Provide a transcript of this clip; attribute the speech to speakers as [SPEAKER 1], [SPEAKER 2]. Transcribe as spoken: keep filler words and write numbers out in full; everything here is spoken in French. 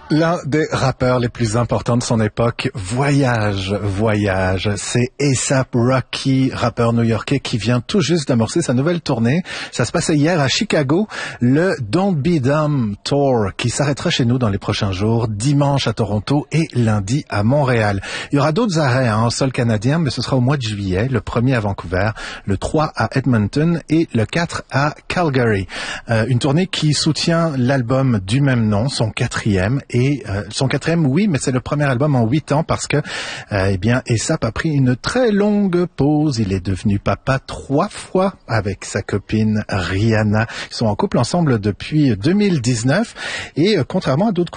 [SPEAKER 1] L'un des rappeurs les plus importants de son époque, Voyage, Voyage, c'est A$AP Rocky, rappeur new-yorkais qui vient tout juste d'amorcer sa nouvelle tournée. Ça se passait hier à Chicago, le Don't Be Dumb Tour, qui s'arrêtera chez nous dans les prochains jours, dimanche à Toronto et lundi à Montréal. Il y aura d'autres arrêts hein, au sol canadien, mais ce sera au mois de juillet, le premier à Vancouver, le trois à Edmonton et le quatre à Calgary. Euh, une tournée qui soutient l'album du même nom, son quatrième, et euh, son quatrième, oui, mais c'est le premier album en huit ans parce que, euh, eh bien, A$AP a pris une très longue pause. Il est devenu papa trois fois avec sa copine Rihanna. Ils sont en couple ensemble depuis deux mille dix-neuf et euh, contrairement à d'autres